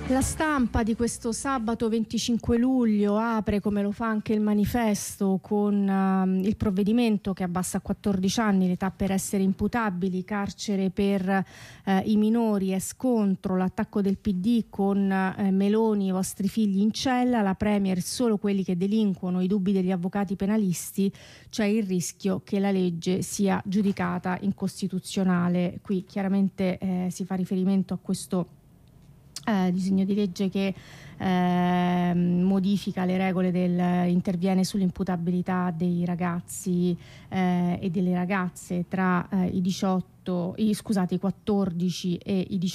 La Stampa di questo sabato 25 luglio apre, come lo fa anche il Manifesto, con il provvedimento che abbassa a 14 anni l'età per essere imputabili, carcere per i minori e scontro, l'attacco del PD con Meloni, i vostri figli in cella, la Premier solo quelli che delinquono, i dubbi degli avvocati penalisti, c'è il rischio che la legge sia giudicata incostituzionale. Qui chiaramente si fa riferimento a questo disegno di legge che modifica le regole interviene sull'imputabilità dei ragazzi e delle ragazze tra i 14 e i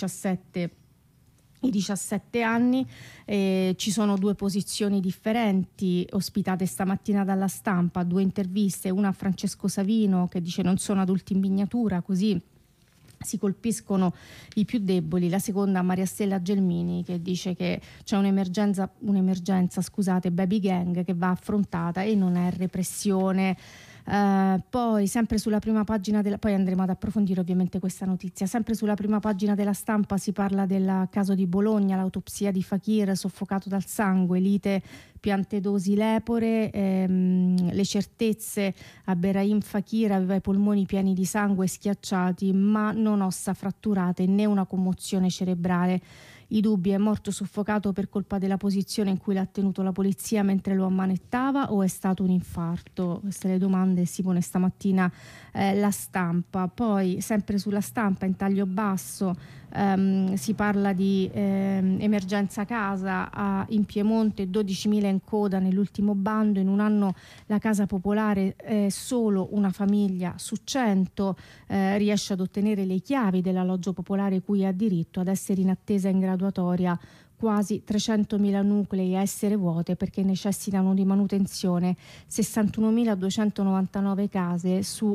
17 anni. Ci sono due posizioni differenti ospitate stamattina dalla Stampa, due interviste, una a Francesco Savino che dice non sono adulti in miniatura, così si colpiscono i più deboli, la seconda a Maria Stella Gelmini che dice che c'è un'emergenza, baby gang che va affrontata e non è repressione. Poi sempre sulla prima pagina poi andremo ad approfondire ovviamente questa notizia. Sempre sulla prima pagina della Stampa si parla del caso di Bologna, l'autopsia di Fakir soffocato dal sangue, lite piante dosi lepore, le certezze a Berahim Fakir: aveva i polmoni pieni di sangue schiacciati ma non ossa fratturate né una commozione cerebrale. I dubbi: è morto soffocato per colpa della posizione in cui l'ha tenuto la polizia mentre lo ammanettava o è stato un infarto? Queste le domande si pone stamattina la Stampa. Poi sempre sulla Stampa in taglio basso si parla di emergenza casa in Piemonte, 12.000 in coda nell'ultimo bando, in un anno la casa popolare solo una famiglia su 100 riesce ad ottenere le chiavi dell'alloggio popolare cui ha diritto, ad essere in attesa in graduatoria quasi 300.000 nuclei a essere vuote perché necessitano di manutenzione, 61.299 case su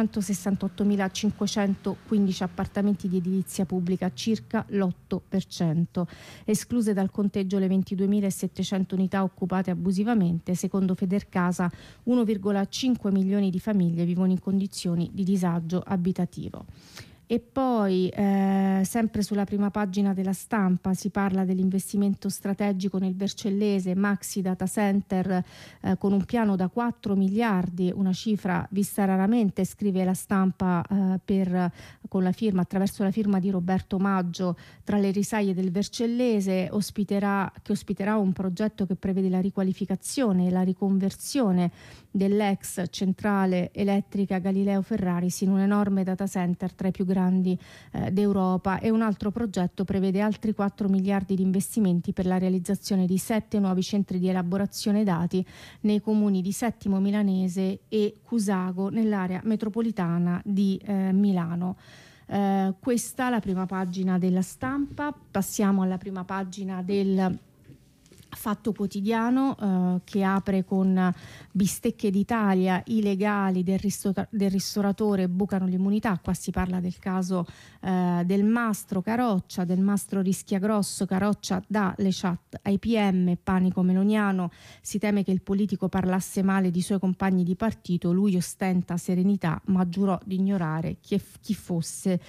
768.515 appartamenti di edilizia pubblica, circa l'8%. Escluse dal conteggio le 22.700 unità occupate abusivamente. Secondo Federcasa 1,5 milioni di famiglie vivono in condizioni di disagio abitativo. E poi sempre sulla prima pagina della Stampa si parla dell'investimento strategico nel Vercellese, maxi data center con un piano da 4 miliardi, una cifra vista raramente, scrive la Stampa attraverso la firma di Roberto Maggio. Tra le risaie del Vercellese che ospiterà un progetto che prevede la riqualificazione e la riconversione dell'ex centrale elettrica Galileo Ferraris in un enorme data center tra i più grandi d'Europa, e un altro progetto prevede altri 4 miliardi di investimenti per la realizzazione di 7 nuovi centri di elaborazione dati nei comuni di Settimo Milanese e Cusago nell'area metropolitana di Milano. Questa la prima pagina della Stampa. Passiamo alla prima pagina del Fatto Quotidiano che apre con bistecche d'Italia, i legali del ristoratore bucano l'immunità. Qua si parla del caso del mastro Caroccia, del mastro rischia grosso, Caroccia dà le chat ai PM, panico meloniano, si teme che il politico parlasse male di suoi compagni di partito, lui ostenta serenità ma giurò di ignorare chi fosse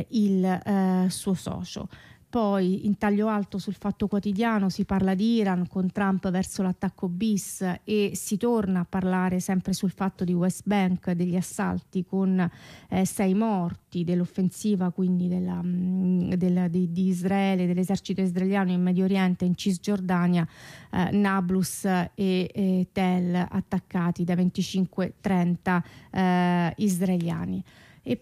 il suo socio. Poi in taglio alto sul Fatto Quotidiano si parla di Iran con Trump verso l'attacco bis, e si torna a parlare sempre sul fatto di West Bank, degli assalti con 6 morti, dell'offensiva quindi di Israele, dell'esercito israeliano in Medio Oriente, in Cisgiordania, Nablus e Tel attaccati da 25-30 israeliani.